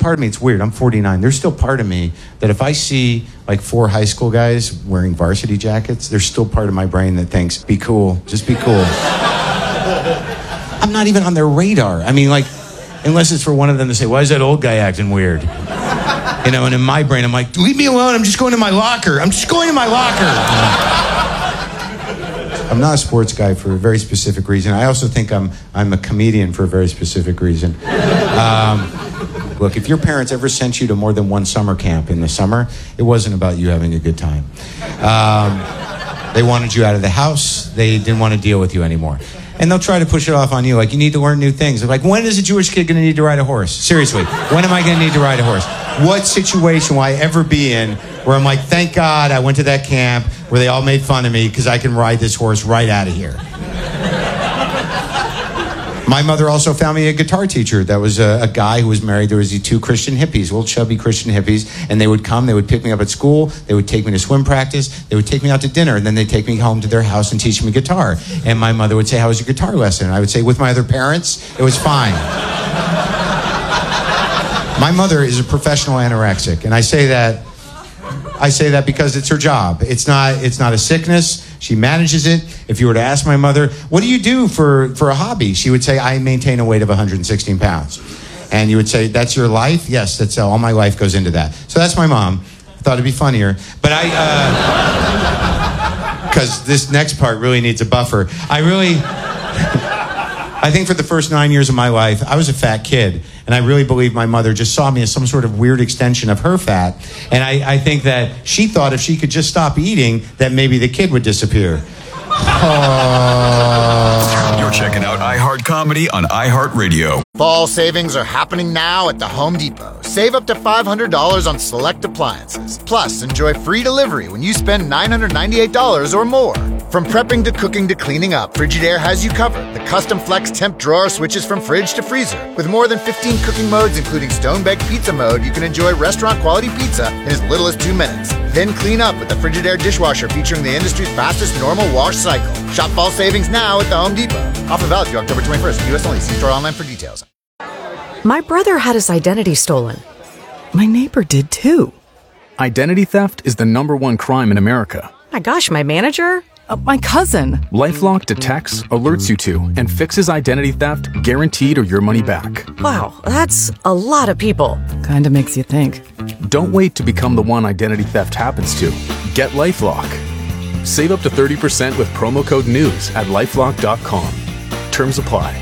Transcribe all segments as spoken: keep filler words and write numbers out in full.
part of me, it's weird, I'm forty-nine. There's still part of me that if I see like four high school guys wearing varsity jackets, there's still part of my brain that thinks, be cool, just be cool. I'm not even on their radar. I mean, like, unless it's for one of them to say, why is that old guy acting weird? You know, and in my brain, I'm like, leave me alone, I'm just going to my locker. I'm just going to my locker. I'm not a sports guy for a very specific reason. I also think I'm I'm a comedian for a very specific reason. Um, look, if your parents ever sent you to more than one summer camp in the summer, it wasn't about you having a good time. Um, they wanted you out of the house. They didn't want to deal with you anymore. And they'll try to push it off on you, like, you need to learn new things. They're like, when is a Jewish kid going to need to ride a horse? Seriously, when am I going to need to ride a horse? What situation will I ever be in where I'm like, thank God I went to that camp where they all made fun of me because I can ride this horse right out of here. My mother also found me a guitar teacher. That was a, a guy who was married. There was these two Christian hippies, little chubby Christian hippies, and they would come, they would pick me up at school, they would take me to swim practice, they would take me out to dinner, and then they'd take me home to their house and teach me guitar. And my mother would say, how was your guitar lesson? And I would say, with my other parents, it was fine. My mother is a professional anorexic, and I say that I say that because it's her job. It's not it's not a sickness. She manages it. If you were to ask my mother, what do you do for, for a hobby? She would say, I maintain a weight of one hundred sixteen pounds. And you would say, that's your life? Yes, that's all my life goes into that. So that's my mom. I thought it'd be funnier. But I, because uh, this next part really needs a buffer. I really, I think for the first nine years of my life, I was a fat kid. And I really believe my mother just saw me as some sort of weird extension of her fat. And I, I think that she thought if she could just stop eating, that maybe the kid would disappear. Oh. You're checking out iHeart Comedy on iHeartRadio. Fall savings are happening now at the Home Depot. Save up to five hundred dollars on select appliances. Plus, enjoy free delivery when you spend nine hundred ninety-eight dollars or more. From prepping to cooking to cleaning up, Frigidaire has you covered. The custom flex temp drawer switches from fridge to freezer. With more than fifteen cooking modes, including stone-baked pizza mode, you can enjoy restaurant-quality pizza in as little as two minutes. Then clean up with the Frigidaire dishwasher featuring the industry's fastest normal wash cycle. Shop fall savings now at the Home Depot. Offer valid through October twenty-first. U S only. See store online for details. My brother had his identity stolen. My neighbor did too. Identity theft is the number one crime in America. My gosh, my manager? Uh, my cousin. LifeLock detects, alerts you to, and fixes identity theft guaranteed or your money back. Wow, that's a lot of people. Kinda makes you think. Don't wait to become the one identity theft happens to. Get LifeLock. Save up to thirty percent with promo code NEWS at lifelock dot com. Terms apply.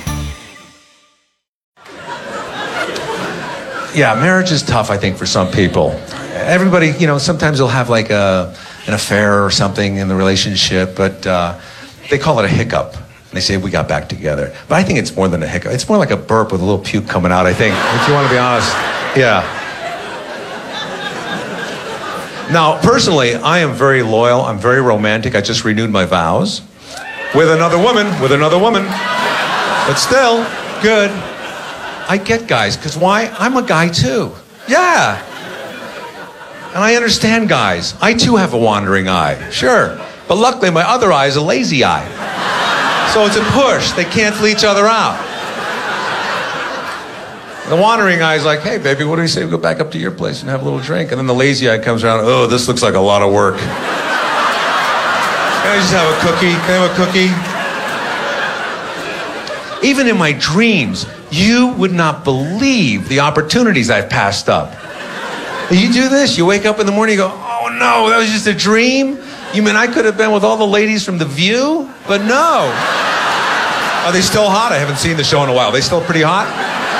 Yeah, marriage is tough, I think, for some people. Everybody, you know, sometimes they'll have like a an affair or something in the relationship, but uh, they call it a hiccup. And they say, we got back together. But I think it's more than a hiccup. It's more like a burp with a little puke coming out, I think, if you want to be honest. Yeah. Now, personally, I am very loyal. I'm very romantic. I just renewed my vows. With another woman, with another woman. But still, good. I get guys, because why? I'm a guy too. Yeah. And I understand guys. I too have a wandering eye. Sure. But luckily my other eye is a lazy eye. So it's a push. They cancel each other out. The wandering eye is like, hey baby, what do you say we go back up to your place and have a little drink? And then the lazy eye comes around, oh, this looks like a lot of work. Can I just have a cookie? Can I have a cookie? Even in my dreams, you would not believe the opportunities I've passed up. You do this, you wake up in the morning, you go, oh no, that was just a dream? You mean I could have been with all the ladies from The View? But no. Are they still hot? I haven't seen the show in a while. Are they still pretty hot?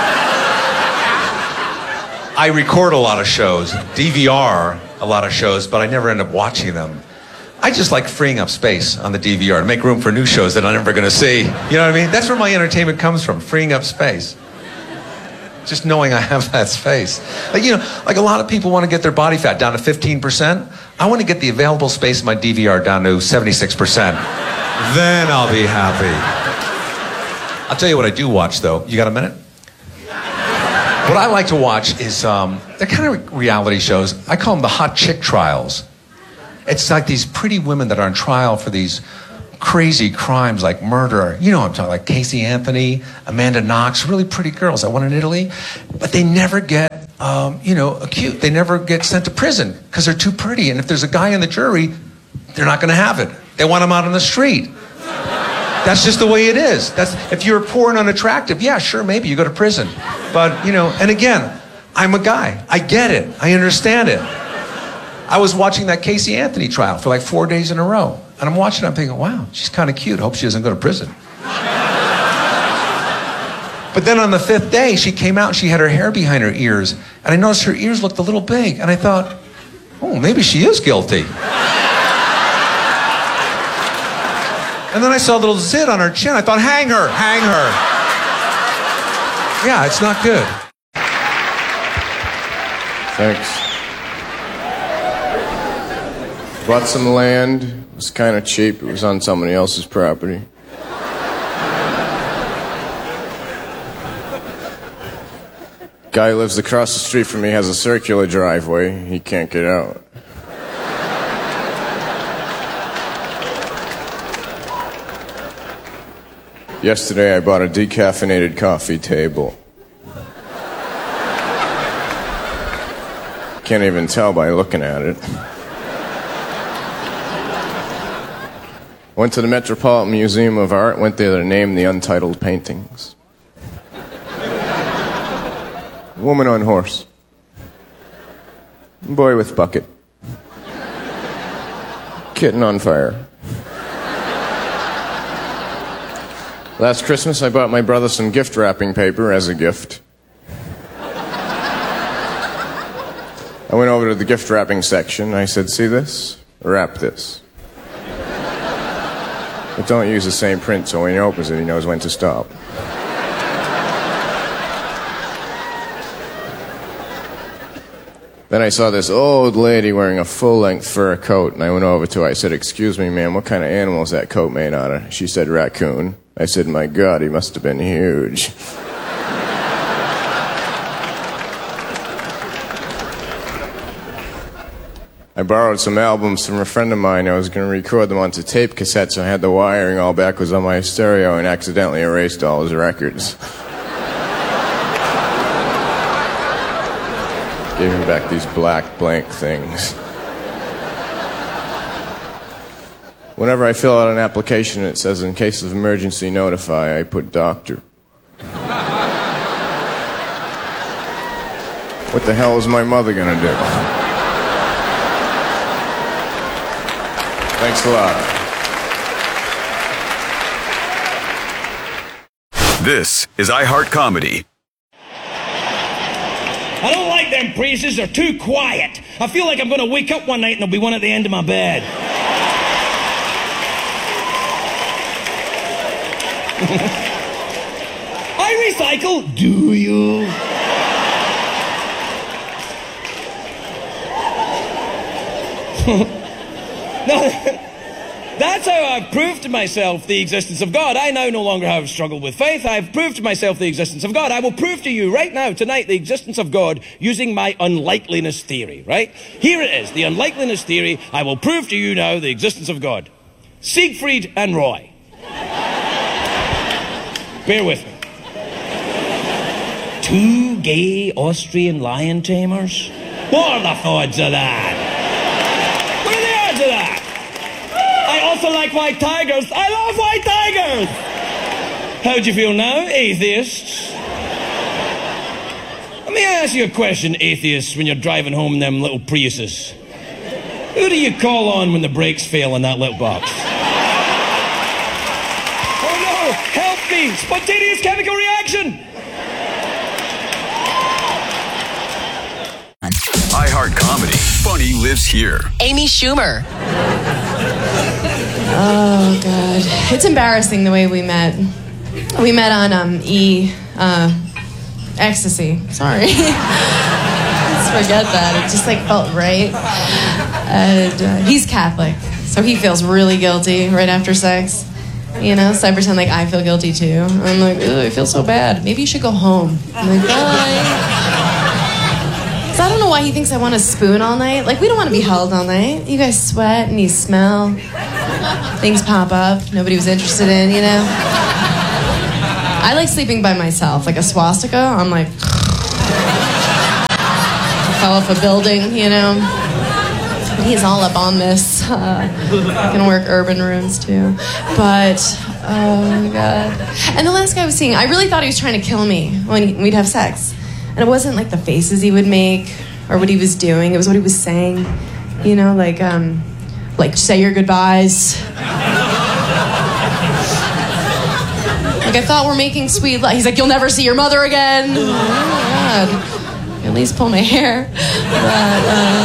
I record a lot of shows, D V R a lot of shows, but I never end up watching them. I just like freeing up space on the D V R to make room for new shows that I'm never going to see. You know what I mean? That's where my entertainment comes from, freeing up space. Just knowing I have that space. Like, you know, like a lot of people want to get their body fat down to fifteen percent. I want to get the available space in my D V R down to seventy-six percent. Then I'll be happy. I'll tell you what I do watch, though. You got a minute? What I like to watch is, um, they're kind of reality shows. I call them the hot chick trials. It's like these pretty women that are on trial for these crazy crimes like murder. You know what I'm talking about, like Casey Anthony, Amanda Knox, really pretty girls. That one in Italy. But they never get um, you know, acute. They never get sent to prison because they're too pretty. And if there's a guy in the jury, they're not going to have it. They want him out on the street. That's just the way it is. That's, if you're poor and unattractive, yeah, sure, maybe you go to prison. But, you know, and again, I'm a guy. I get it. I understand it. I was watching that Casey Anthony trial for like four days in a row. And I'm watching it, I'm thinking, wow, she's kind of cute. Hope she doesn't go to prison. But then on the fifth day, she came out and she had her hair behind her ears. And I noticed her ears looked a little big. And I thought, oh, maybe she is guilty. And then I saw a little zit on her chin. I thought, hang her, hang her. Yeah, it's not good. Thanks. Bought some land. It was kind of cheap. It was on somebody else's property. Guy who lives across the street from me has a circular driveway. He can't get out. Yesterday, I bought a decaffeinated coffee table. Can't even tell by looking at it. Went to the Metropolitan Museum of Art, went there to name the untitled paintings. Woman on horse. Boy with bucket. Kitten on fire. Last Christmas, I bought my brother some gift wrapping paper as a gift. I went over to the gift wrapping section. I said, see this? Wrap this. But don't use the same print so when he opens it, he knows when to stop. Then I saw this old lady wearing a full-length fur coat, and I went over to her. I said, excuse me, ma'am, what kind of animal is that coat made out of? She said, raccoon. I said, my God, he must have been huge. I borrowed some albums from a friend of mine. I was going to record them onto tape cassettes, so I had the wiring all backwards on my stereo and accidentally erased all his records. Gave him back these black blank things. Whenever I fill out an application, it says, in case of emergency, notify, I put doctor. What the hell is my mother going to do? Thanks a lot. This is iHeart Comedy. I don't like them priests. They're too quiet. I feel like I'm going to wake up one night and there'll be one at the end of my bed. I recycle. Do you? No, that's how I've proved to myself the existence of God. I now no longer have struggled with faith. I've proved to myself the existence of God. I will prove to you right now, tonight, the existence of God using my unlikeliness theory, right? Here it is, the unlikeliness theory. I will prove to you now the existence of God. Siegfried and Roy. Bear with me. Two gay Austrian lion tamers? What are the odds of that? What are the odds of that? I also like white tigers. I love white tigers! How'd you feel now, atheists? Let me ask you a question, atheists, when you're driving home in them little Priuses. Who do you call on when the brakes fail in that little box? Oh no! Help me! Spontaneous chemical reaction! iHeart Comedy. Funny lives here. Amy Schumer. Oh, God. It's embarrassing the way we met. We met on um, E, uh, Ecstasy. Sorry. Let's forget that. It just, like, felt right. And uh, he's Catholic, so he feels really guilty right after sex. You know, so I pretend like I feel guilty, too. I'm like, ooh, I feel so bad. Maybe you should go home. I'm like, bye. So I don't know why he thinks I want to spoon all night. Like, we don't want to be held all night. You guys sweat and you smell. Things pop up nobody was interested in, you know? I like sleeping by myself. Like a swastika, I'm like... fell off a building, you know. But he's all up on this. Uh, gonna work urban rooms too. But, oh my God. And the last guy I was seeing, I really thought he was trying to kill me when he, we'd have sex. And it wasn't like the faces he would make or what he was doing. It was what he was saying. You know, like, um, like say your goodbyes. Like, I thought we're making sweet love. He's like, you'll never see your mother again. Oh, my God. At least pull my hair. But,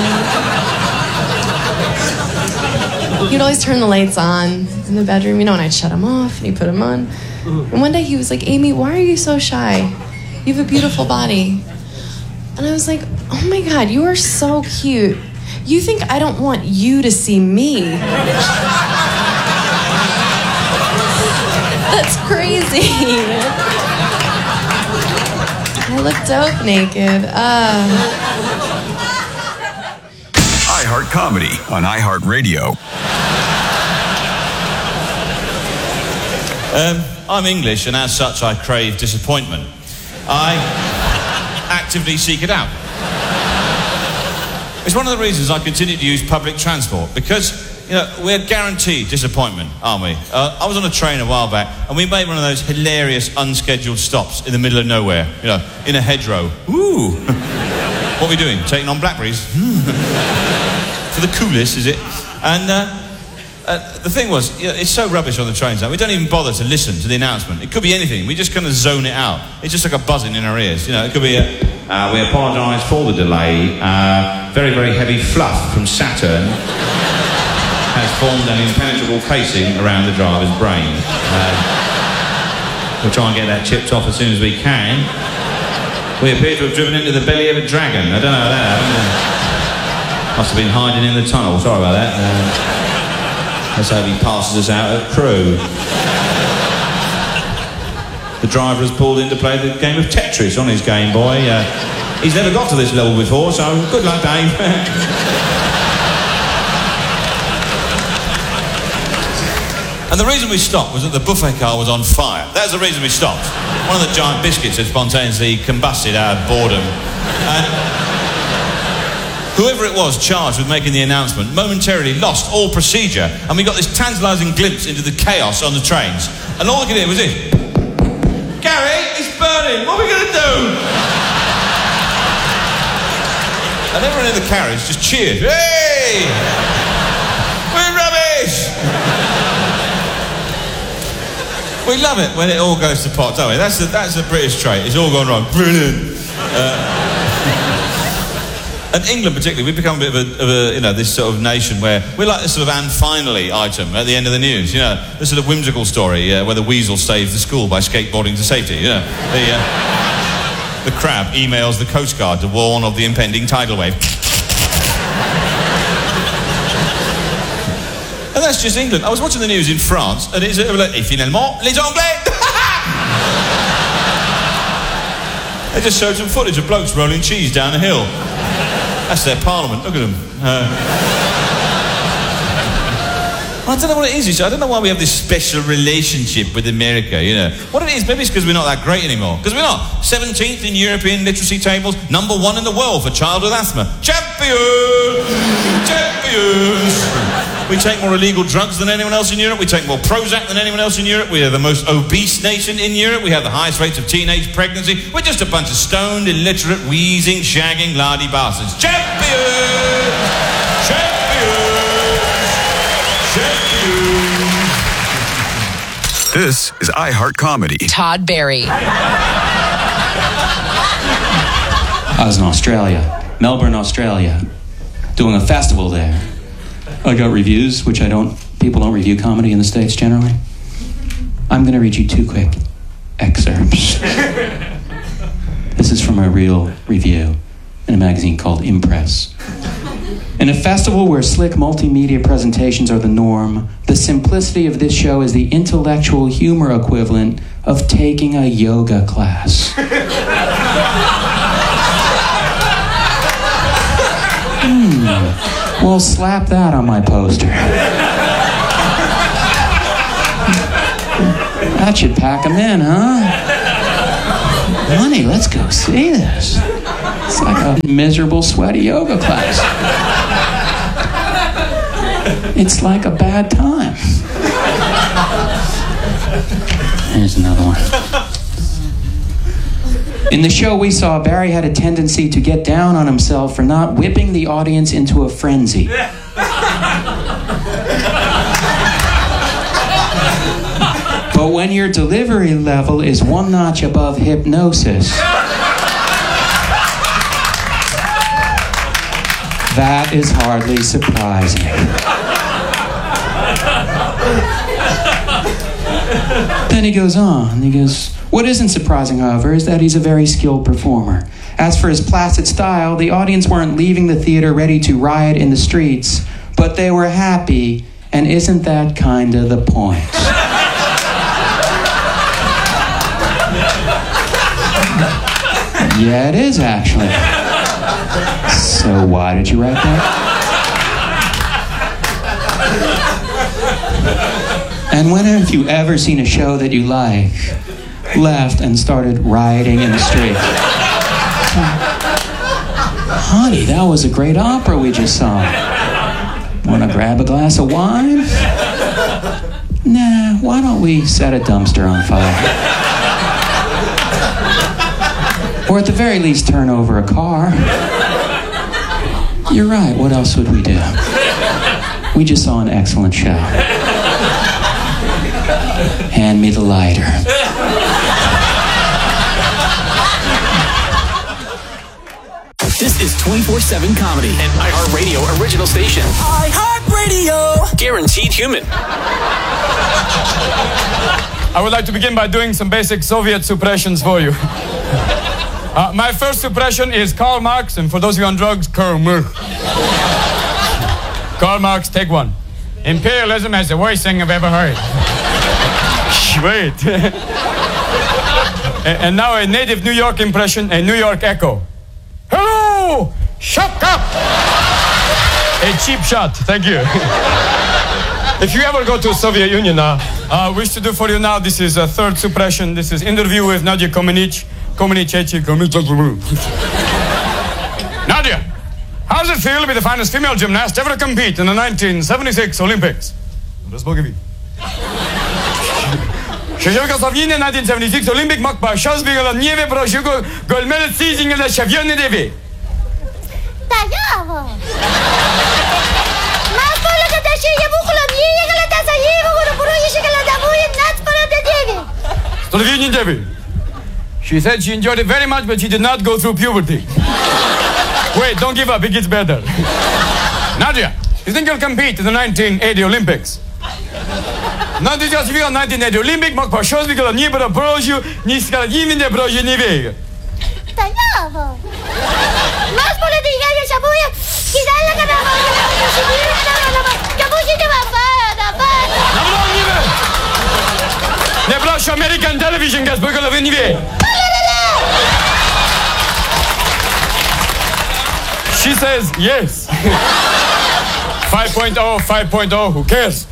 uh, he'd always turn the lights on in the bedroom, you know, and I'd shut them off, and he'd put them on. And one day he was like, Amy, why are you so shy? You have a beautiful body. And I was like, oh, my God, you are so cute. You think I don't want you to see me? That's crazy. I look dope naked. Uh... iHeart Comedy on iHeartRadio. Um, I'm English, and as such, I crave disappointment. I actively seek it out. It's one of the reasons I continue to use public transport, because, you know, we're guaranteed disappointment, aren't we? Uh, I was on a train a while back, and we made one of those hilarious unscheduled stops in the middle of nowhere, you know, in a hedgerow. Ooh! What are we doing? Taking on blackberries? For the coolest, is it? And uh, uh, the thing was, you know, it's so rubbish on the trains now, we don't even bother to listen to the announcement. It could be anything. We just kind of zone it out. It's just like a buzzing in our ears. You know, it could be a... Uh, we apologise for the delay. Uh, very, very heavy fluff from Saturn has formed an impenetrable casing around the driver's brain. Uh, we'll try and get that chipped off as soon as we can. We appear to have driven into the belly of a dragon. I don't know how that happened. Must have been hiding in the tunnel. Sorry about that. Uh, let's hope he passes us out at crew. The driver has pulled in to play the game of Tetris on his Game Boy. Uh, he's never got to this level before, so good luck, Dave. And the reason we stopped was that the buffet car was on fire. That's the reason we stopped. One of the giant biscuits had spontaneously combusted out of boredom. And whoever it was charged with making the announcement momentarily lost all procedure, and we got this tantalising glimpse into the chaos on the trains. And all we could hear was this. Gary, it's burning. What are we going to do? And everyone in the carriage just cheered. Hey! We're rubbish! We love it when it all goes to pot, don't we? That's the, that's the British trait. It's all gone wrong. Brilliant. Uh, and England particularly, we've become a bit of a, of a, you know, this sort of nation where we're like this sort of and finally item at the end of the news, you know, this sort of whimsical story uh, where the weasel saves the school by skateboarding to safety, you know. The, uh, the crab emails the Coast Guard to warn of the impending tidal wave. And that's just England. I was watching the news in France, and it's like, et finalement, les Anglais! They just showed some footage of blokes rolling cheese down a hill. That's their parliament. Look at them. Uh, I don't know what it is. I don't know why we have this special relationship with America, you know. What it is, maybe it's because we're not that great anymore. Because we're not. seventeenth in European literacy tables, number one in the world for childhood asthma. Champions! Champions! We take more illegal drugs than anyone else in Europe. We take more Prozac than anyone else in Europe. We are the most obese nation in Europe. We have the highest rates of teenage pregnancy. We're just a bunch of stoned, illiterate, wheezing, shagging, lardy bastards. Champions! Champions! Champions! This is iHeart Comedy. Todd Barry. I was in Australia, Melbourne, Australia, doing a festival there. I got reviews, which I don't, people don't review comedy in the States generally. I'm going to read you two quick excerpts. This is from a real review in a magazine called Impress. In a festival where slick multimedia presentations are the norm, the simplicity of this show is the intellectual humor equivalent of taking a yoga class. Hmm. Well, slap that on my poster. That should pack them in, huh? Honey, let's go see this. It's like a miserable, sweaty yoga class. It's like a bad time. Here's another one. In the show we saw, Barry had a tendency to get down on himself for not whipping the audience into a frenzy. But when your delivery level is one notch above hypnosis, that is hardly surprising. Then he goes on, he goes, what isn't surprising, however, is that he's a very skilled performer. As for his placid style, the audience weren't leaving the theater ready to riot in the streets, but they were happy, and isn't that kind of the point? Yeah, it is, actually. So why did you write that? And when have you ever seen a show that you like, left and started rioting in the street? Honey, that was a great opera we just saw. Wanna grab a glass of wine? Nah, why don't we set a dumpster on fire? Or at the very least, turn over a car. You're right, what else would we do? We just saw an excellent show. Hand me the lighter. This is twenty-four seven Comedy, an iHeartRadio original station. iHeartRadio! Guaranteed human. I would like to begin by doing some basic Soviet suppressions for you. Uh, my first suppression is Karl Marx, and for those of you on drugs, Karl Marx. Karl Marx, take one. Imperialism is the worst thing I've ever heard. Wait. And now a native New York impression, a New York echo. Hello! Shut up! A cheap shot, thank you. If you ever go to the Soviet Union now, uh, wish to do for you now, this is a third suppression. This is interview with Nadia Comaneci. Comaneci, Nadia, how does it feel to be the finest female gymnast ever to compete in the nineteen seventy-six Olympics? nineteen seventy-six Olympic makba szans biegala nie wie prosił go golmele seizing na szawiony dewie. Tajawo. Mas polo que ta się je buchlo nie gala ta zajewo go prosi się gala da boje nad polo de dewie. Stolowini dewie. She said she enjoyed it very much, but she did not go through puberty. Wait, don't give up, it gets better. Nadia, you think you'll compete in the nineteen eighty Olympics? nineteen eighty Olympic, mag pa shows because nie bra proju, nie skala nie nie proju nie wie. Tajawo. Mas polo de gala się boje, kidala ka na mo. Kabuji de baba, baba. Dobra, nie wie. Nie proszę American television gas, bo go nie wie. She says yes. five point oh, five point oh, who cares?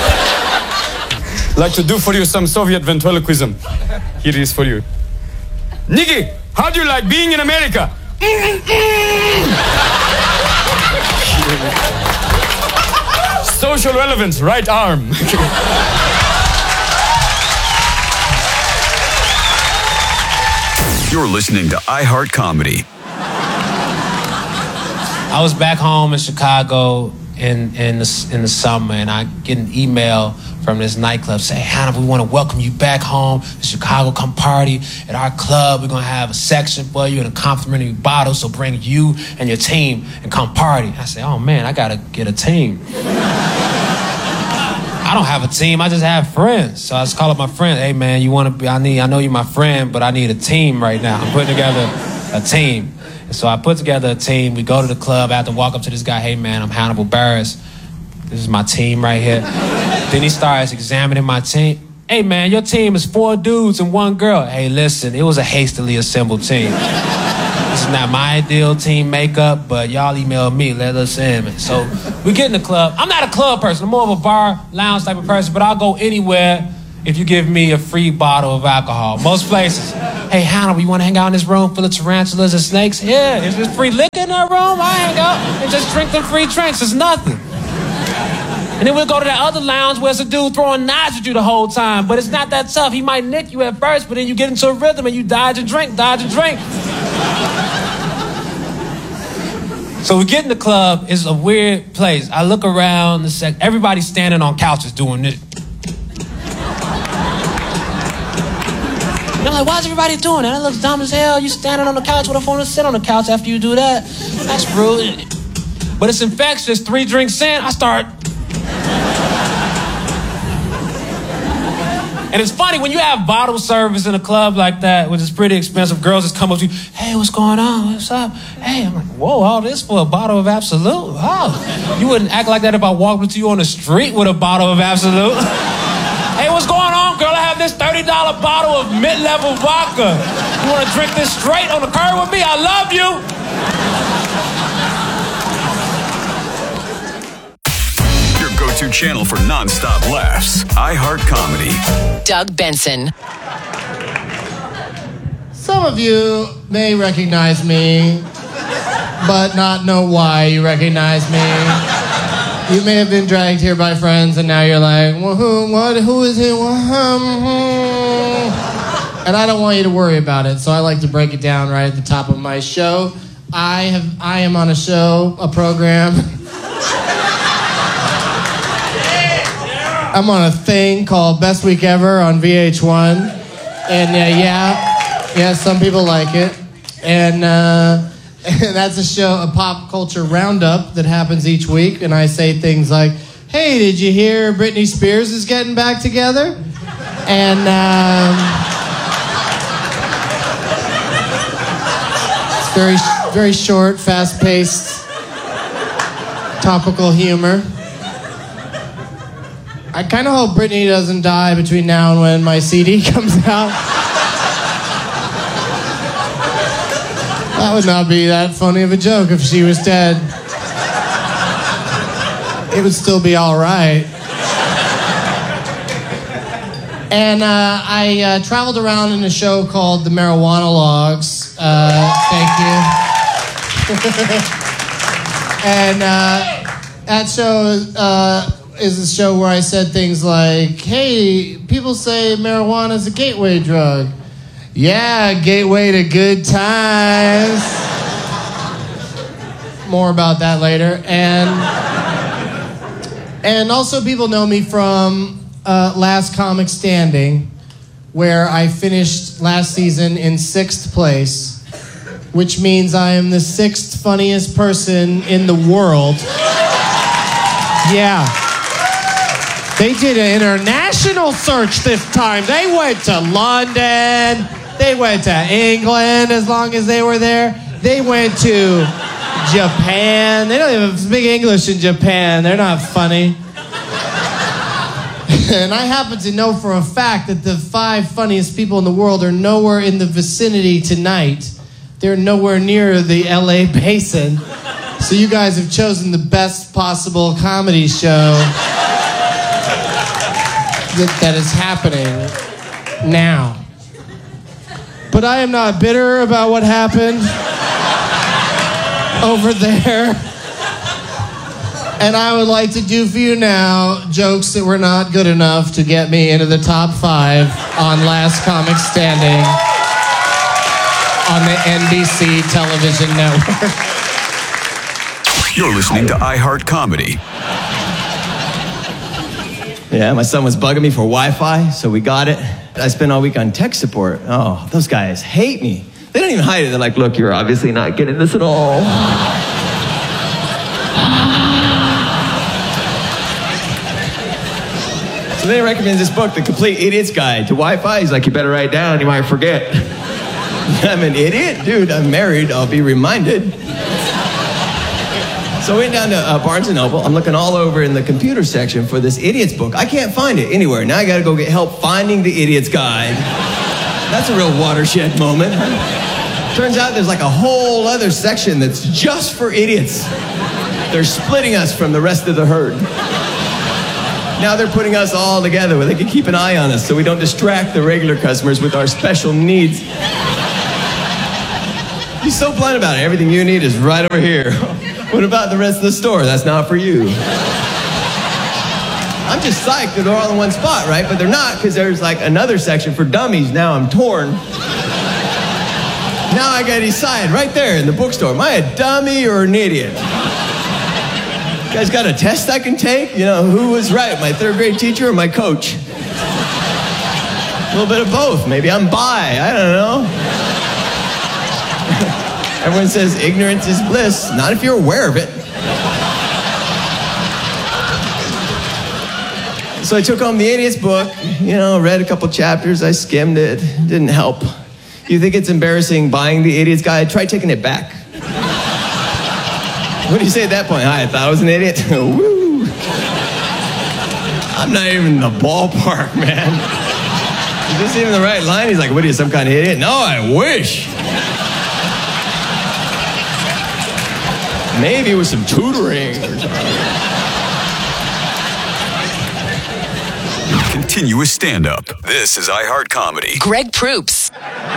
Like to do for you some Soviet ventriloquism. Here it is for you. Nikki, how do you like being in America? Social relevance, right arm. You're listening to iHeart Comedy. I was back home in Chicago in in the, in the summer, and I get an email from this nightclub saying, Hannah, we want to welcome you back home to Chicago. Come party at our club. We're going to have a section for you and a complimentary bottle, so bring you and your team and come party. I say, oh, man, I got to get a team. I don't have a team. I just have friends. So I just call up my friend. Hey, man, you want to be, I need, I know you're my friend, but I need a team right now. I'm putting together a team. And so I put together a team. We go to the club. I have to walk up to this guy. Hey, man, I'm Hannibal Buress. This is my team right here. Then he starts examining my team. Hey, man, your team is four dudes and one girl. Hey, listen, it was a hastily assembled team. This is not my ideal team makeup, but y'all emailed me, let us in. So we get in the club. I'm not a club person. I'm more of a bar, lounge type of person, but I'll go anywhere if you give me a free bottle of alcohol. Most places, hey, Hannibal, you want to hang out in this room full of tarantulas and snakes? Yeah, is there free liquor in that room? I hang out and just drink them free drinks. It's nothing. And then we'll go to that other lounge where it's a dude throwing knives at you the whole time, but it's not that tough. He might nick you at first, but then you get into a rhythm and you dodge and drink, dodge and drink. So we get in the club. It's a weird place. I look around the sec. Everybody's standing on couches doing this. And I'm like, why is everybody doing that? That looks dumb as hell. You standing on the couch with a phone to sit on the couch after you do that. That's rude. But it's infectious. Three drinks in, I start. And it's funny, when you have bottle service in a club like that, which is pretty expensive, girls just come up to you, hey, what's going on? What's up? Hey, I'm like, whoa, all this for a bottle of Absolute? Wow. You wouldn't act like that if I walked up to you on the street with a bottle of Absolute. Hey, what's going on, girl? I have this thirty dollar bottle of mid-level vodka. You want to drink this straight on the curb with me? I love you. Your go-to channel for non-stop laughs. iHeart Comedy. Doug Benson. Some of you may recognize me, but not know why you recognize me. You may have been dragged here by friends, and now you're like, well, who, what, who is it? Well, um, hmm. And I don't want you to worry about it, so I like to break it down right at the top of my show. I have, I am on a show, a program. I'm on a thing called Best Week Ever on V H one, and uh, yeah, yeah, some people like it, and. Uh, And that's a show, a pop culture roundup that happens each week. And I say things like, hey, did you hear Britney Spears is getting back together? And um, it's very, very short, fast-paced, topical humor. I kind of hope Britney doesn't die between now and when my C D comes out. That would not be that funny of a joke if she was dead. It would still be all right. And uh, I uh, traveled around in a show called The Marijuana Logs. Uh, thank you. And uh, that show uh, is a show where I said things like, hey, people say marijuana is a gateway drug. Yeah, gateway to good times. More about that later. And and also people know me from uh, Last Comic Standing, where I finished last season in sixth place, which means I am the sixth funniest person in the world. Yeah. They did an international search this time. They went to London. They went to England as long as they were there. They went to Japan. They don't even speak English in Japan. They're not funny. And I happen to know for a fact that the five funniest people in the world are nowhere in the vicinity tonight. They're nowhere near the L A basin. So you guys have chosen the best possible comedy show that, that is happening now. But I am not bitter about what happened over there. And I would like to do for you now jokes that were not good enough to get me into the top five on Last Comic Standing on the N B C television network. You're listening to iHeart Comedy. Yeah, my son was bugging me for Wi-Fi, so we got it. I spent all week on tech support. Oh, those guys hate me. They don't even hide it. They're like, look, you're obviously not getting this at all. So then he recommends this book, The Complete Idiot's Guide to Wi-Fi. He's like, you better write down, you might forget. I'm an idiot? Dude, I'm married, I'll be reminded. So I went down to uh, Barnes and Noble. I'm looking all over in the computer section for this idiot's book. I can't find it anywhere. Now I gotta go get help finding the idiot's guide. That's a real watershed moment. Turns out there's like a whole other section that's just for idiots. They're splitting us from the rest of the herd. Now they're putting us all together where they can keep an eye on us so we don't distract the regular customers with our special needs. He's so blunt about it. Everything you need is right over here. What about the rest of the store? That's not for you. I'm just psyched that they're all in one spot, right? But they're not, because there's like another section for dummies. Now I'm torn. Now I gotta decide right there in the bookstore. Am I a dummy or an idiot? You guys got a test I can take? You know, who was right, my third grade teacher or my coach? A little bit of both. Maybe I'm bi. I don't know. Everyone says ignorance is bliss. Not if you're aware of it. So I took home the Idiot's book, you know, read a couple chapters, I skimmed it, didn't help. You think it's embarrassing buying the Idiot's Guide? Try taking it back. What do you say at that point? Hi, I thought I was an idiot. Woo! I'm not even in the ballpark, man. Is this even the right line? He's like, what are you, some kind of idiot? No, I wish. Maybe with some tutoring or something. Continuous stand-up. This is iHeart Comedy. Greg Proops.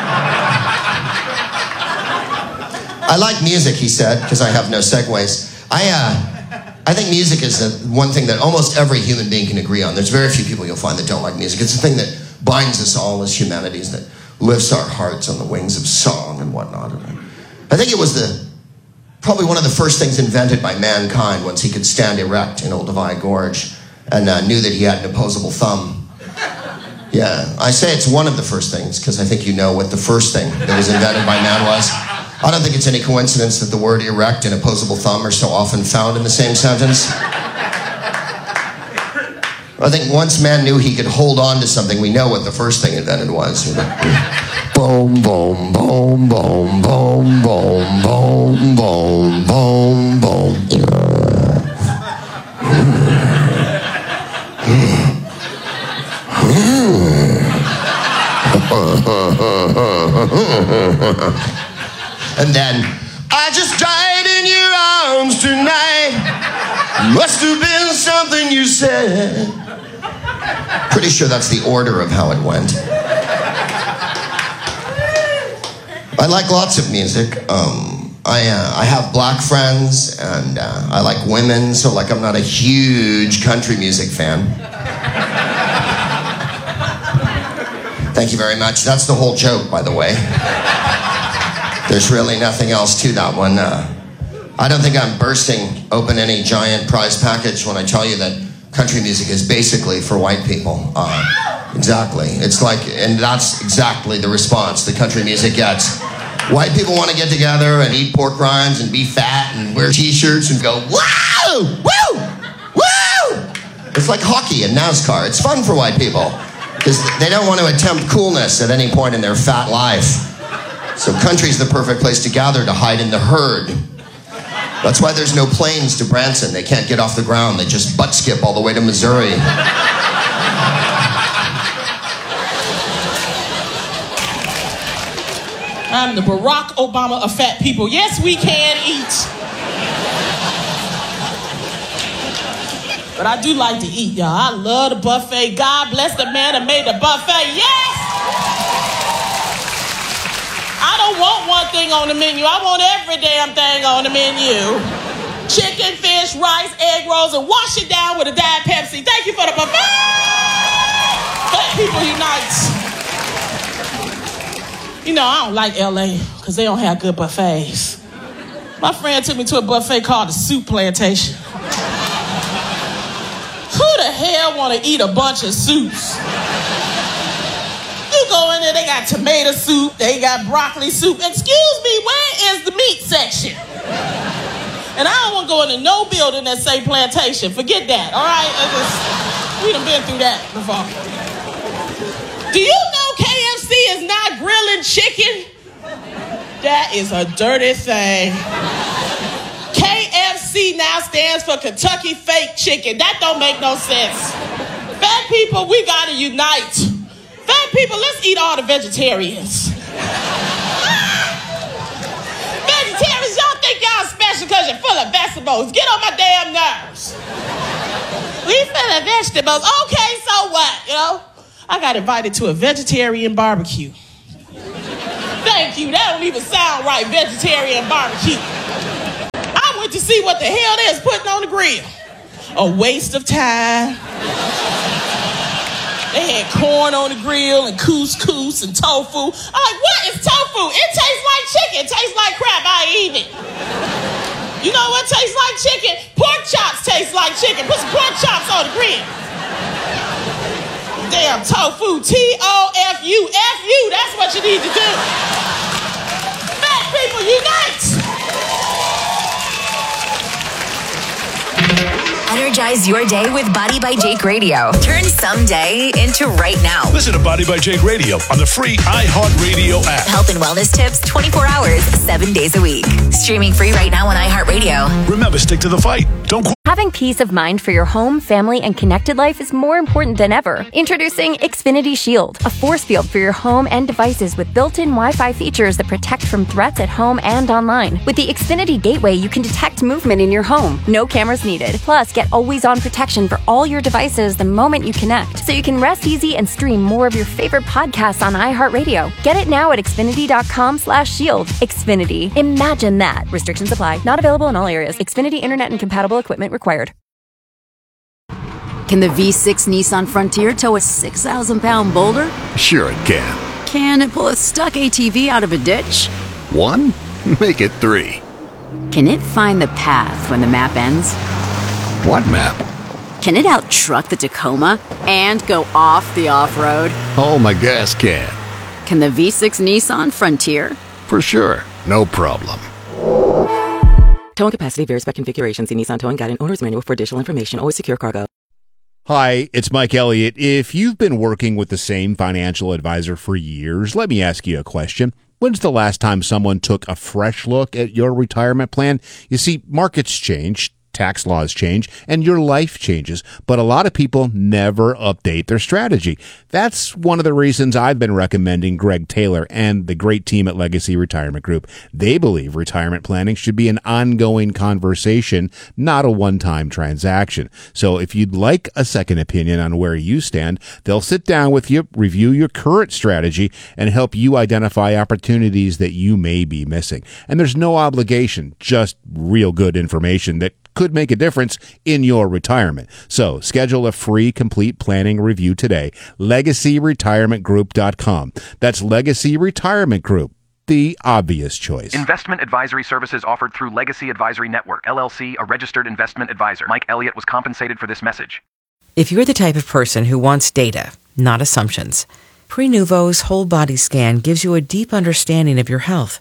I like music, he said, because I have no segues. I, uh, I think music is the one thing that almost every human being can agree on. There's very few people you'll find that don't like music. It's the thing that binds us all as humanities, that lifts our hearts on the wings of song and whatnot. I think it was the probably one of the first things invented by mankind once he could stand erect in Olduvai Gorge and uh, knew that he had an opposable thumb. Yeah, I say it's one of the first things because I think you know what the first thing that was invented by man was. I don't think it's any coincidence that the word erect and opposable thumb are so often found in the same sentence. I think once man knew he could hold on to something, we know what the first thing invented was. Boom, boom, boom, boom, boom, boom, boom, boom, boom, boom. And then, I just died in your arms tonight. Must have been something you said. Pretty sure that's the order of how it went. I like lots of music. Um, I uh, I have black friends, and uh, I like women, so like I'm not a huge country music fan. Thank you very much. That's the whole joke, by the way. There's really nothing else to that one. Uh, I don't think I'm bursting open any giant prize package when I tell you that country music is basically for white people. Uh, exactly. It's like, and that's exactly the response the country music gets. White people want to get together and eat pork rinds and be fat and wear t-shirts and go, woo! Woo! Woo! It's like hockey and NASCAR. It's fun for white people because they don't want to attempt coolness at any point in their fat life. So country's the perfect place to gather to hide in the herd. That's why there's no planes to Branson. They can't get off the ground. They just butt skip all the way to Missouri. I'm the Barack Obama of fat people. Yes, we can eat. But I do like to eat, y'all. I love the buffet. God bless the man that made the buffet. Yes! I don't want one thing on the menu. I want every damn thing on the menu. Chicken, fish, rice, egg rolls, and wash it down with a Diet Pepsi. Thank you for the buffet. Fat people unite. You know, I don't like L A because they don't have good buffets. My friend took me to a buffet called the Soup Plantation. Who the hell want to eat a bunch of soups? You go in there, they got tomato soup, they got broccoli soup. Excuse me, where is the meat section? And I don't want to go into no building that say plantation. Forget that, all right? Just, we done been through that before. Do you know K F C is not grilling chicken? That is a dirty thing. K F C now stands for Kentucky Fake Chicken. That don't make no sense. Fat people, we gotta unite. Fat people, let's eat all the vegetarians. Vegetarians, y'all think y'all special because you're full of vegetables. Get on my damn nerves. We finna vegetables. Okay, so what? You know, I got invited to a vegetarian barbecue. Thank you. That don't even sound right, vegetarian barbecue. I went to see what the hell they was putting on the grill. A waste of time. They had corn on the grill and couscous and tofu. I'm like, what is tofu? It tastes like chicken. It tastes like crap. I eat it. You know what tastes like chicken? Pork chops taste like chicken. Put some pork chops on the grill. Damn tofu. T O F U. F U. That's what you need to do. Fat people unite. Energize your day with Body by Jake Radio. Turn someday into right now. Listen to Body by Jake Radio on the free iHeartRadio app. Health and wellness tips twenty-four hours, seven days a week. Streaming free right now on iHeartRadio. Remember, stick to the fight. Don't quit. Having peace of mind for your home, family, and connected life is more important than ever. Introducing Xfinity Shield, a force field for your home and devices with built-in Wi-Fi features that protect from threats at home and online. With the Xfinity Gateway, you can detect movement in your home. No cameras needed. Plus, get always-on protection for all your devices the moment you connect, so you can rest easy and stream more of your favorite podcasts on iHeartRadio. Get it now at Xfinity.com slash shield. Xfinity. Imagine that. Restrictions apply. Not available in all areas. Xfinity Internet and compatible equipment required. Can the V six Nissan Frontier tow a six thousand pound boulder? Sure it can. Can it pull a stuck A T V out of a ditch? One? Make it three. Can it find the path when the map ends? What map? Can it out-truck the Tacoma and go off the off-road? Oh, my gas can. Can the V six Nissan Frontier? For sure. No problem. Towing capacity varies by configuration. See Nissan Towing Guide and Owner's Manual for additional information. Always secure cargo. Hi, it's Mike Elliott. If you've been working with the same financial advisor for years, let me ask you a question. When's the last time someone took a fresh look at your retirement plan? You see, markets change, tax laws change, and your life changes, but a lot of people never update their strategy. That's one of the reasons I've been recommending Greg Taylor and the great team at Legacy Retirement Group. They believe retirement planning should be an ongoing conversation, not a one-time transaction. So if you'd like a second opinion on where you stand, they'll sit down with you, review your current strategy, and help you identify opportunities that you may be missing. And there's no obligation, just real good information that could make a difference in your retirement. So schedule a free complete planning review today. legacy retirement group dot com. That's Legacy Retirement Group, the obvious choice. Investment advisory services offered through Legacy Advisory Network, L L C, a registered investment advisor. Mike Elliott was compensated for this message. If you're the type of person who wants data, not assumptions, Prenuvo's whole body scan gives you a deep understanding of your health.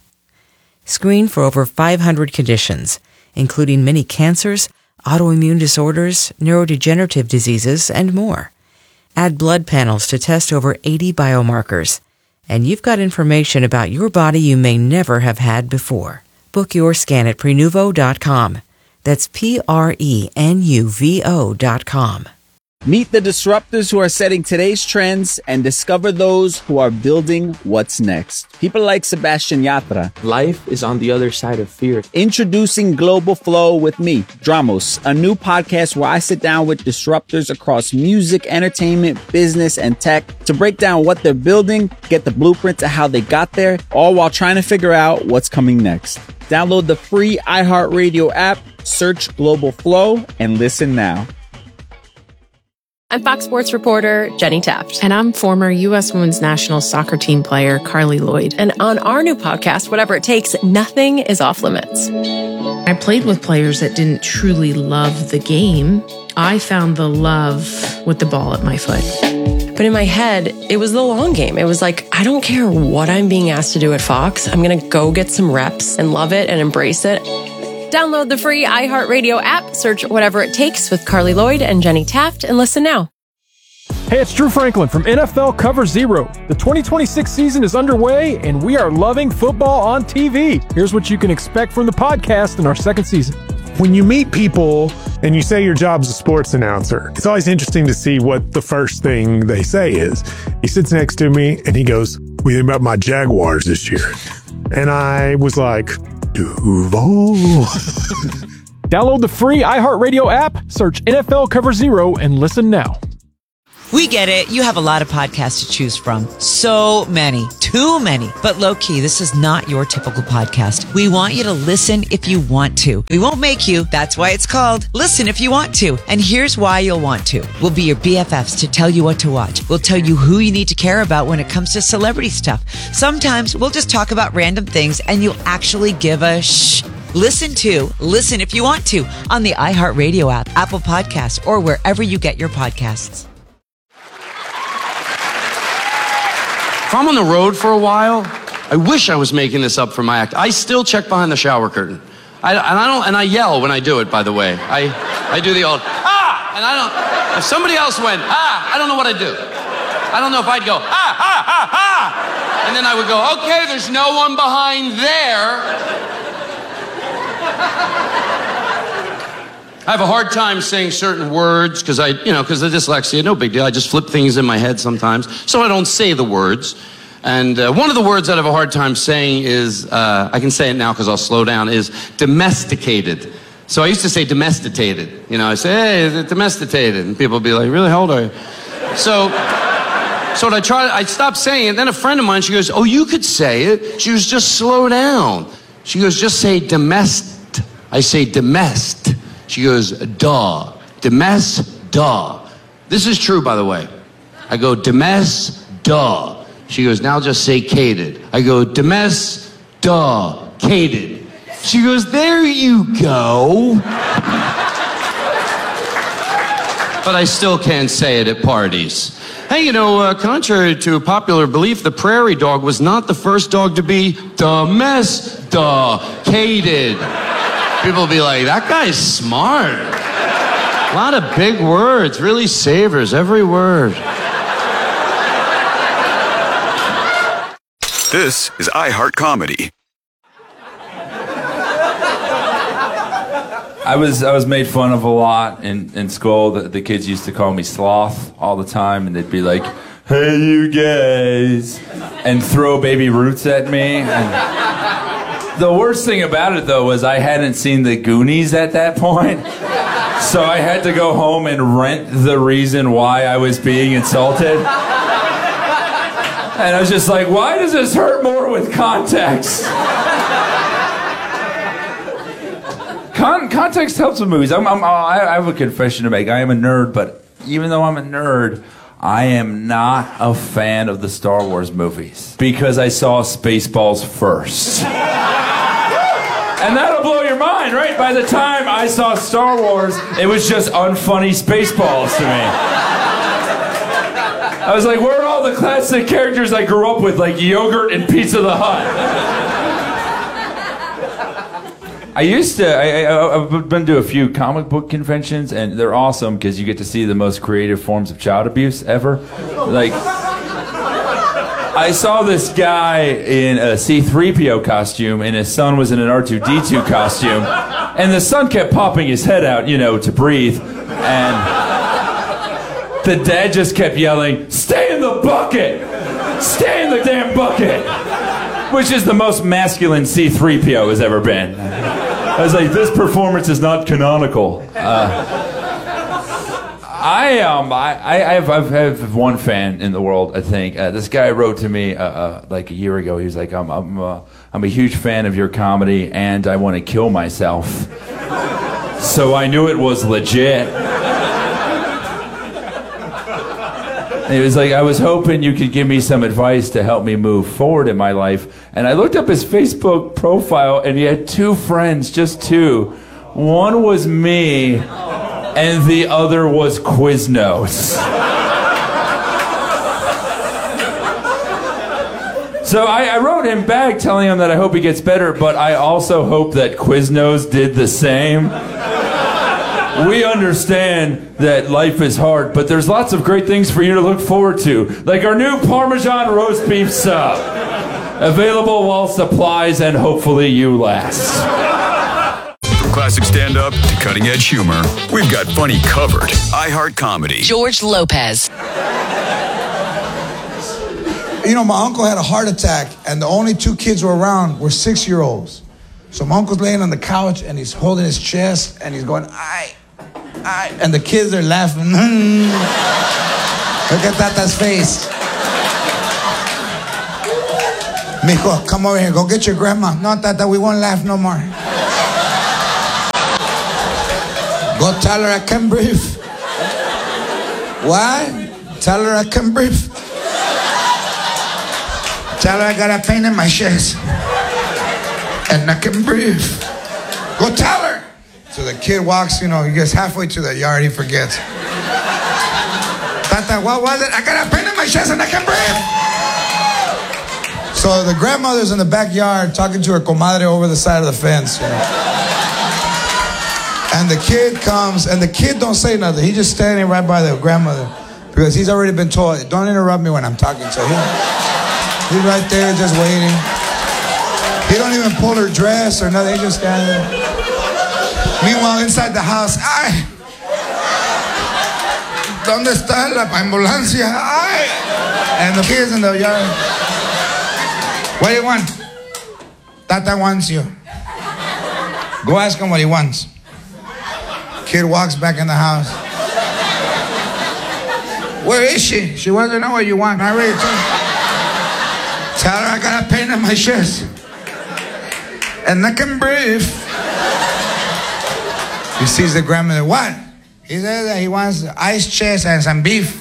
Screen for over five hundred conditions, including many cancers, autoimmune disorders, neurodegenerative diseases, and more. Add blood panels to test over eighty biomarkers, and you've got information about your body you may never have had before. Book your scan at Prenuvo dot com. That's P R E N U V O dot com. Meet the disruptors who are setting today's trends and discover those who are building what's next. People like Sebastian Yatra. Life is on the other side of fear. Introducing Global Flow with me, Dramos, a new podcast where I sit down with disruptors across music, entertainment, business, and tech to break down what they're building, get the blueprint to how they got there, all while trying to figure out what's coming next. Download the free iHeartRadio app, search Global Flow, and listen now. I'm Fox Sports reporter Jenny Taft. And I'm former U S Women's National Soccer Team player Carly Lloyd. And on our new podcast, Whatever It Takes, nothing is off limits. I played with players that didn't truly love the game. I found the love with the ball at my foot. But in my head, it was the long game. It was like, I don't care what I'm being asked to do at Fox. I'm going to go get some reps and love it and embrace it. Download the free iHeartRadio app, search Whatever It Takes with Carly Lloyd and Jenny Taft, and listen now. Hey, it's Drew Franklin from N F L Cover Zero. The twenty twenty-six season is underway, and we are loving football on T V. Here's what you can expect from the podcast in our second season. When you meet people and you say your job's a sports announcer, it's always interesting to see what the first thing they say is. He sits next to me, and he goes, "What do you think about my Jaguars this year?" And I was like, Duval. Download the free iHeartRadio app, search N F L Cover Zero, and listen now. We get it. You have a lot of podcasts to choose from. So many. Too many. But low-key, this is not your typical podcast. We want you to listen if you want to. We won't make you. That's why it's called Listen If You Want To. And here's why you'll want to. We'll be your B F Fs to tell you what to watch. We'll tell you who you need to care about when it comes to celebrity stuff. Sometimes we'll just talk about random things and you'll actually give a shh. Listen to Listen If You Want To on the iHeartRadio app, Apple Podcasts, or wherever you get your podcasts. If I'm on the road for a while, I wish I was making this up for my act. I still check behind the shower curtain. I, and I don't, and I yell when I do it, by the way. I, I do the old, ah! And I don't, if somebody else went, ah, I don't know what I'd do. I don't know if I'd go, ah, ah, ah, ah! And then I would go, okay, there's no one behind there. I have a hard time saying certain words because I, you know, because of dyslexia, no big deal. I just flip things in my head sometimes, so I don't say the words. And uh, one of the words that I have a hard time saying is, uh, I can say it now because I'll slow down, is domesticated. So I used to say domesticated. You know, I say, hey, is it domesticated? And people would be like, really, how old are you? So, so what I tried, I stopped saying it. Then a friend of mine, she goes, oh, you could say it. She goes, just slow down. She goes, just say domest. I say domest. She goes, duh. Demes, duh. This is true, by the way. I go, Demes, duh. She goes, now just say cated. I go, Demes, duh, cated. She goes, there you go. But I still can't say it at parties. Hey, you know, uh, contrary to popular belief, the prairie dog was not the first dog to be domesticated. People will be like, that guy's smart. A lot of big words, really savors every word. This is iHeart Comedy. I was I was made fun of a lot in, in school. The, the kids used to call me Sloth all the time, and they'd be like, hey, you guys, and throw baby roots at me. And the worst thing about it, though, was I hadn't seen the Goonies at that point. So I had to go home and rent the reason why I was being insulted. And I was just like, why does this hurt more with context? Con- context helps with movies. I'm, I'm, I have a confession to make. I am a nerd, but even though I'm a nerd, I am not a fan of the Star Wars movies because I saw Spaceballs first. And that'll blow your mind, right? By the time I saw Star Wars, it was just unfunny Spaceballs to me. I was like, where are all the classic characters I grew up with, like Yogurt and Pizza the Hut? I used to, I, I, I've been to a few comic book conventions, and they're awesome because you get to see the most creative forms of child abuse ever. Like, I saw this guy in a C three P O costume, and his son was in an R two D two costume, and the son kept popping his head out, you know, to breathe, and the dad just kept yelling, stay in the bucket! Stay in the damn bucket! Which is the most masculine C three P O has ever been. I was like, this performance is not canonical. Uh, I um I I have I have one fan in the world, I think. Uh, this guy wrote to me uh, uh, like a year ago. He was like, I'm I'm uh, I'm a huge fan of your comedy, and I want to kill myself. So I knew it was legit. And he was like, I was hoping you could give me some advice to help me move forward in my life. And I looked up his Facebook profile, and he had two friends, just two. One was me, and the other was Quiznos. So I, I wrote him back telling him that I hope he gets better, but I also hope that Quiznos did the same. We understand that life is hard, but there's lots of great things for you to look forward to, like our new Parmesan roast beef sub. Available while supplies, and hopefully you last. From classic stand-up to cutting-edge humor, we've got funny covered. iHeart Comedy. George Lopez. You know, my uncle had a heart attack, and the only two kids who were around were six-year-olds. So my uncle's laying on the couch and he's holding his chest and he's going, "Ay, ay," and the kids are laughing. Look at Tata's face. Mijo, come over here. Go get your grandma. No, Tata, we won't laugh no more. Go tell her I can breathe. What? Tell her I can breathe. Tell her I got a pain in my chest. And I can breathe. Go tell her. So the kid walks, you know, he gets halfway to the yard, he forgets. Tata, what was it? I got a pain in my chest and I can breathe. So the grandmother's in the backyard talking to her comadre over the side of the fence, you know. And the kid comes, and the kid don't say nothing. He's just standing right by the grandmother because he's already been told, don't interrupt me when I'm talking. So he, he's right there just waiting. He don't even pull her dress or nothing. He's just standing there. Meanwhile, inside the house, ay, ¿dónde está la ambulancia? Ay. And the kids in the yard. What do you want? Tata wants you. Go ask him what he wants. Kid walks back in the house. Where is she? She wants to know what you want. I already told her. Tell her I got a pain in my chest. And I can breathe. He sees the grandmother. What? He says that he wants ice chest and some beef.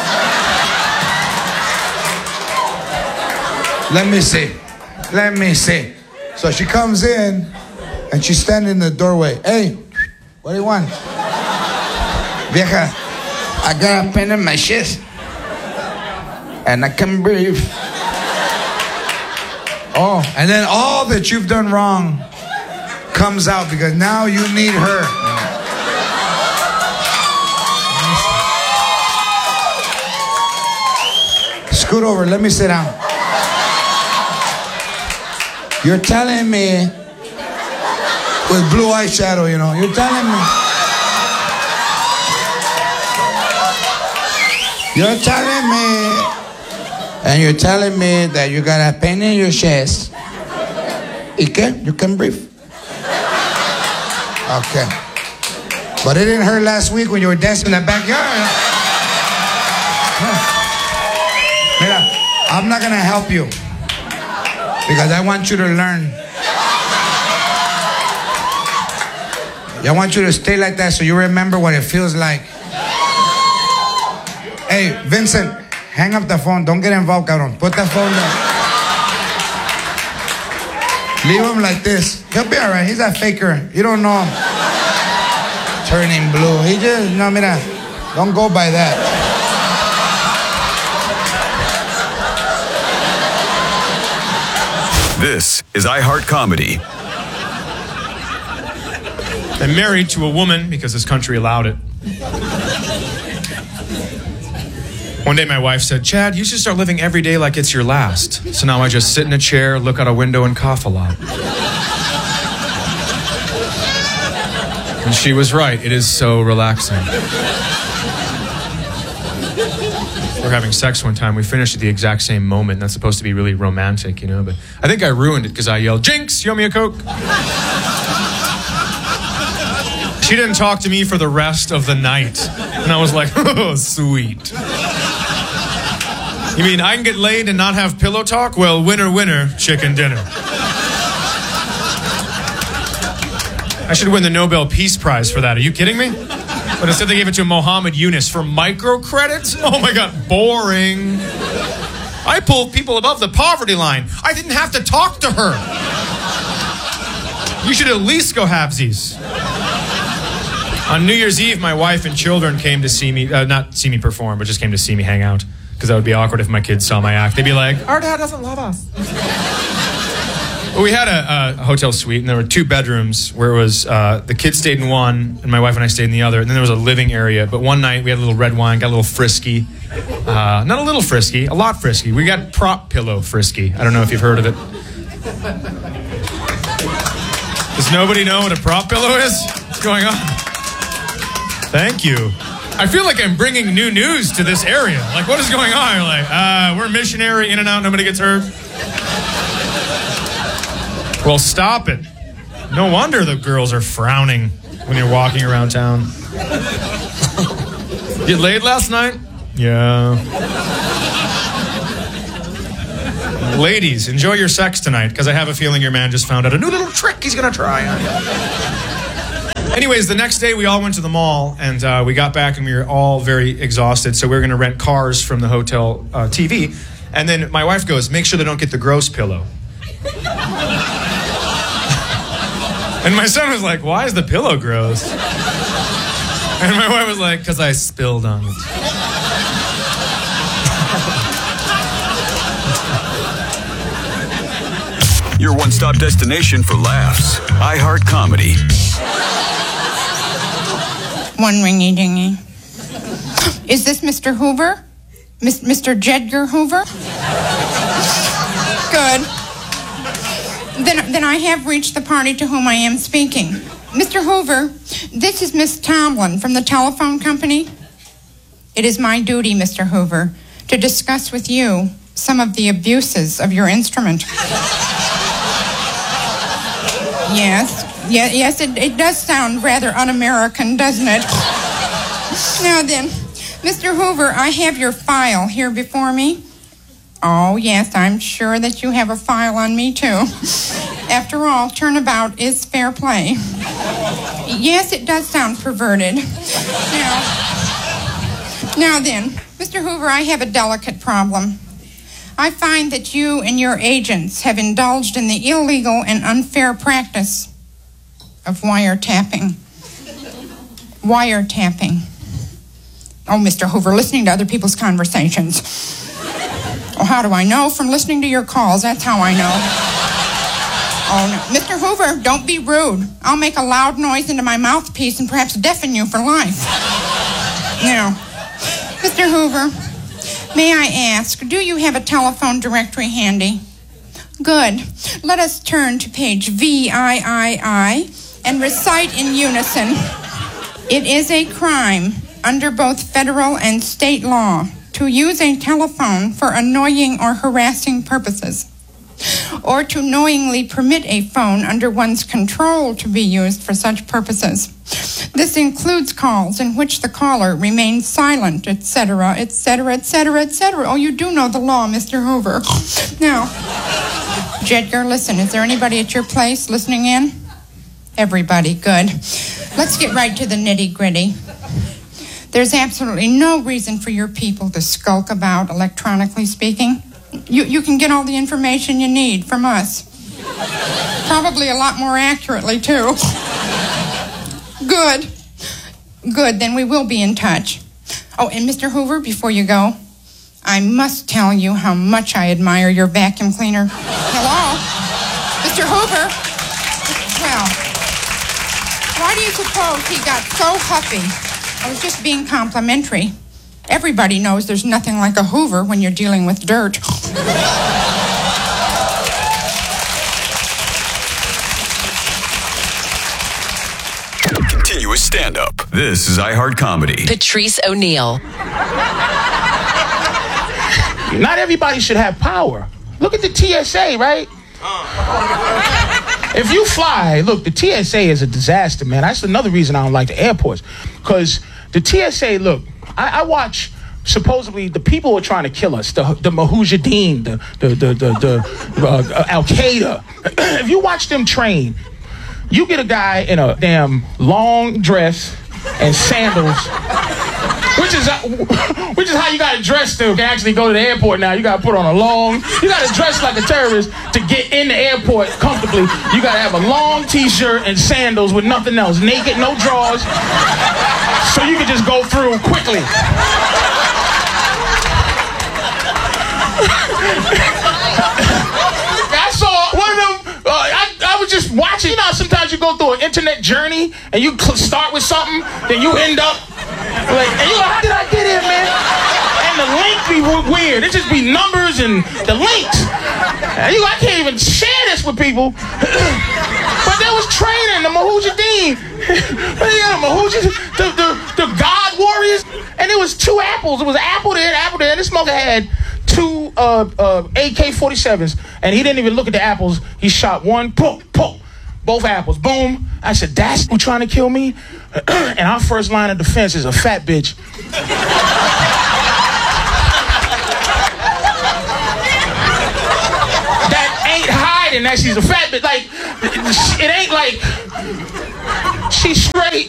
Let me see. Let me see. So she comes in and she's standing in the doorway. Hey, what do you want? Vieja, I got a pain in my chest. And I can breathe. Oh, and then all that you've done wrong comes out because now you need her. Scoot over, let me sit down. You're telling me, with blue eyeshadow, you know, you're telling me, you're telling me, and you're telling me that you got a pain in your chest. ¿Y qué? You can breathe. Okay. But it didn't hurt last week when you were dancing in the backyard. Mira, I'm not going to help you. Because I want you to learn. I want you to stay like that so you remember what it feels like. Hey, Vincent, hang up the phone. Don't get involved, cabrón. Put the phone down. Leave him like this. He'll be all right. He's a faker. You don't know him. Turning blue. He just, no, mira, don't go by that. This is iHeart Comedy. I'm married to a woman because this country allowed it. One day my wife said, Chad, you should start living every day like it's your last. So now I just sit in a chair, look out a window, and cough a lot. And she was right. It is so relaxing. We're having sex one time. We finished at the exact same moment. That's supposed to be really romantic, you know, but I think I ruined it because I yelled, Jinx, you owe me a Coke. She didn't talk to me for the rest of the night. And I was like, oh, sweet. You mean I can get laid and not have pillow talk? Well, winner, winner, chicken dinner. I should win the Nobel Peace Prize for that. Are you kidding me? But instead they gave it to Mohammed Yunus for microcredits? Oh my God, boring. I pulled people above the poverty line. I didn't have to talk to her. You should at least go halvesies. On New Year's Eve, my wife and children came to see me, uh, not see me perform, but just came to see me hang out. Because that would be awkward if my kids saw my act. They'd be like, our dad doesn't love us. Well, we had a, a hotel suite, and there were two bedrooms where it was, uh, the kids stayed in one, and my wife and I stayed in the other, and then there was a living area. But one night, we had a little red wine, got a little frisky. Uh, not a little frisky, a lot frisky. We got prop pillow frisky. I don't know if you've heard of it. Does nobody know what a prop pillow is? What's going on? Thank you. I feel like I'm bringing new news to this area. Like, what is going on? You're like, uh, we're missionary, in and out, nobody gets hurt. Well, stop it. No wonder the girls are frowning when you're walking around town. Get laid last night? Yeah. Ladies, enjoy your sex tonight, because I have a feeling your man just found out a new little trick he's going to try on you. Anyways, the next day we all went to the mall, and uh, we got back and we were all very exhausted, so we were going to rent Cars from the hotel uh, T V. And then my wife goes, make sure they don't get the gross pillow. And my son was like, why is the pillow gross? And my wife was like, because I spilled on it. Your one-stop destination for laughs. iHeart Comedy. One ringy dingy. Is this Mister Hoover? Mis- Mister Jedgar Hoover? Good. Then, then I have reached the party to whom I am speaking. Mister Hoover, this is Miss Tomlin from the telephone company. It is my duty, Mister Hoover, to discuss with you some of the abuses of your instrument. Yes, yeah, yes, it, it does sound rather un-American, doesn't it? Now then, Mister Hoover, I have your file here before me. Oh, yes, I'm sure that you have a file on me, too. After all, turnabout is fair play. Yes, it does sound perverted. Now, now then, Mister Hoover, I have a delicate problem. I find that you and your agents have indulged in the illegal and unfair practice of wiretapping. Wiretapping. Oh, Mister Hoover, listening to other people's conversations. Oh, how do I know? From listening to your calls, that's how I know. Oh, no. Mister Hoover, don't be rude. I'll make a loud noise into my mouthpiece and perhaps deafen you for life. Now, Mister Hoover, may I ask, do you have a telephone directory handy? Good. Let us turn to page V I I I and recite in unison. It is a crime under both federal and state law to use a telephone for annoying or harassing purposes, or to knowingly permit a phone under one's control to be used for such purposes. This includes calls in which the caller remains silent, et cetera, et cetera, et cetera, et cetera. Oh, you do know the law, Mister Hoover. Now, Jedgar, listen, is there anybody at your place listening in? Everybody, good. Let's get right to the nitty-gritty. There's absolutely no reason for your people to skulk about, electronically speaking. You, you can get all the information you need from us. Probably a lot more accurately, too. Good. Good, then we will be in touch. Oh, and Mister Hoover, before you go, I must tell you how much I admire your vacuum cleaner. Hello? Mister Hoover? Well, why do you suppose he got so huffy? I was just being complimentary. Everybody knows there's nothing like a Hoover when you're dealing with dirt. Continuous stand-up. This is iHeart Comedy. Patrice O'Neill. Not everybody should have power. Look at the T S A, right? If you fly, look, the T S A is a disaster, man. That's another reason I don't like the airports. Because the T S A, look, I, I watch, supposedly, the people who are trying to kill us, the, the Mujahideen, the, the, the, the, the uh, Al-Qaeda. If you watch them train, you get a guy in a damn long dress and sandals, which is which is how you got to dress to actually go to the airport now. You got to put on a long, you got to dress like a terrorist to get in the airport comfortably. You got to have a long t-shirt and sandals with nothing else, naked, no drawers, so you can just go through quickly. I saw one of them, uh, I, I was just watching, you know, sometimes you go through an internet journey and you start with something, then you end up like, and you like, how did I get here, man? And the link be weird. It just be numbers and the links. And you, I can't even share this with people. But there was training, the Mujahideen. Yeah, the, the, the, the God warriors. And it was two apples. It was an apple there, an apple there. And this smoker had two uh, uh, A K forty-sevens. And he didn't even look at the apples. He shot one, boom, boom. both apples. Boom. I said, that's who trying to kill me? And our first line of defense is a fat bitch. That ain't hiding that she's a fat bitch. Like, it ain't like she's straight.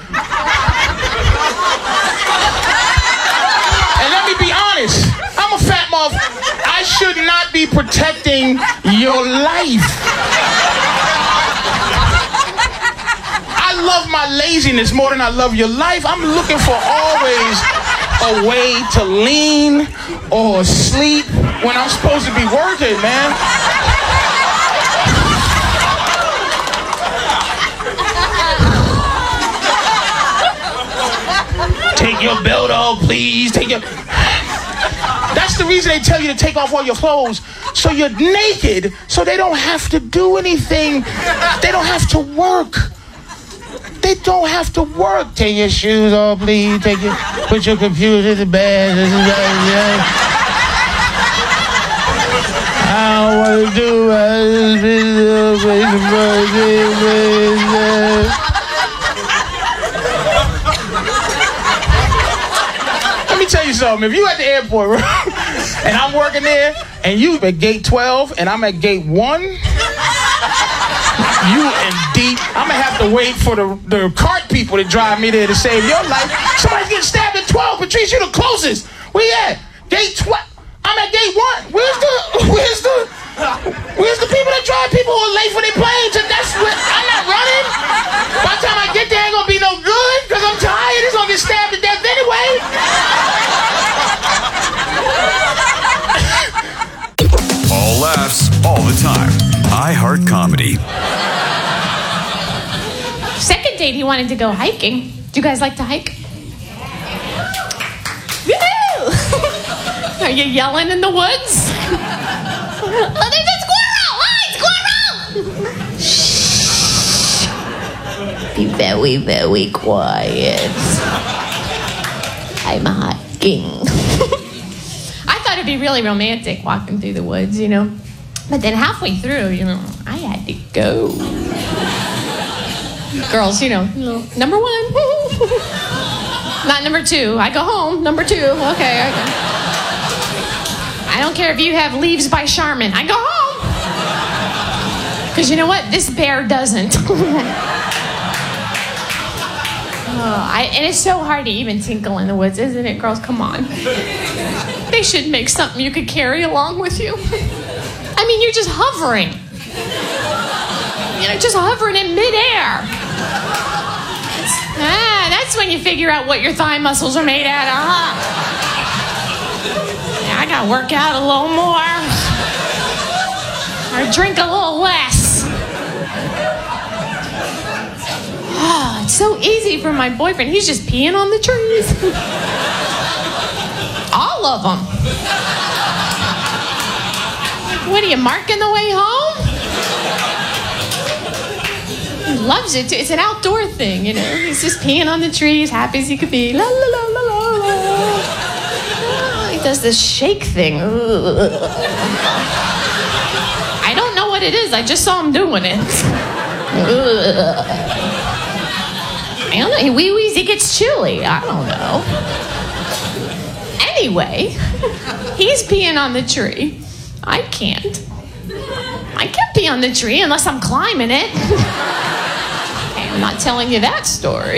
And let me be honest, I'm a fat motherfucker. I should not be protecting your life. I love my laziness more than I love your life. I'm looking for always a way to lean or sleep when I'm supposed to be working, man. Take your belt off, please. Take your... That's the reason they tell you to take off all your clothes, so you're naked, so they don't have to do anything. They don't have to work. They don't have to work. Take your shoes off, please. Take your, put your computer in the bed. I want to do Let me tell you something. If you at the airport and I'm working there, and you at gate twelve and I'm at gate one, you in deep. I'm gonna have to wait for the, the cart people to drive me there to save your life. Somebody's getting stabbed at twelve. Patrice, you the closest. Where you at? Gate twelve. I'm at gate one. Where's the where's the where's the people that drive people who are late for their planes? And that's where I'm not running. By the time I get there, ain't gonna be no good because I'm tired. It's gonna get stabbed to death anyway. All laughs, all the time. iHeart Comedy. Second date, he wanted to go hiking. Do you guys like to hike? Woo-hoo! Are you yelling in the woods? Oh, there's a squirrel! Hi, squirrel! Shh. Be very, very quiet. I'm hiking. I thought it'd be really romantic walking through the woods, you know. But then halfway through, you know, I had to go. Girls, you know, number one. Not number two. I go home. Number two. Okay, I go. I don't care if you have Leaves by Charmin. I go home. Because you know what? This bear doesn't. Oh, I, and it's so hard to even tinkle in the woods, isn't it, girls? Come on. They should make something you could carry along with you. I mean, you're just hovering. You know, just hovering in midair. Ah, that's when you figure out what your thigh muscles are made out of, huh? Yeah, I gotta work out a little more. Or drink a little less. Oh, it's so easy for my boyfriend. He's just peeing on the trees. All of them. What are you, marking the way home? He loves it too. It's an outdoor thing, you know. He's just peeing on the trees, happy as he could be. La la la la la la. Oh, he does this shake thing. I don't know what it is. I just saw him doing it. I don't know. He wee-wees, he gets chilly. I don't know. Anyway, he's peeing on the tree. I can't. I can't pee on the tree unless I'm climbing it. Okay, I'm not telling you that story.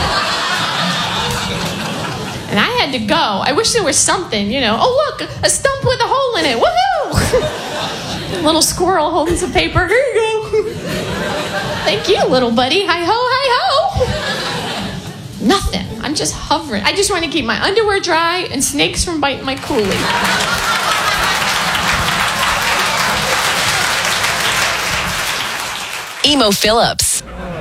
And I had to go. I wish there was something, you know. Oh, look, a stump with a hole in it. Woohoo! A little squirrel holding some paper. Here you go. Thank you, little buddy. Hi-ho, hi-ho. Nothing. I'm just hovering. I just want to keep my underwear dry and snakes from biting my coolie. Emo Phillips.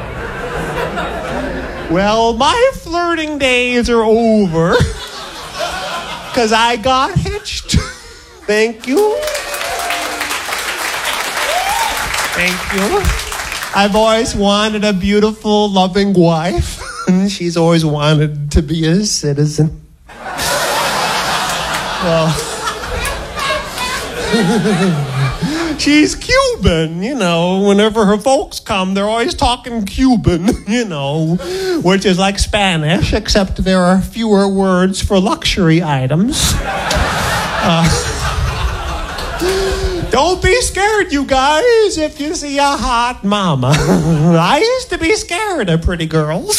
Well, my flirting days are over because I got hitched. Thank you. Thank you. I've always wanted a beautiful, loving wife. And she's always wanted to be a citizen. Well, She's Cuban, you know. Whenever her folks come, they're always talking Cuban, you know, which is like Spanish, except there are fewer words for luxury items. Uh, don't be scared, you guys, if you see a hot mama. I used to be scared of pretty girls.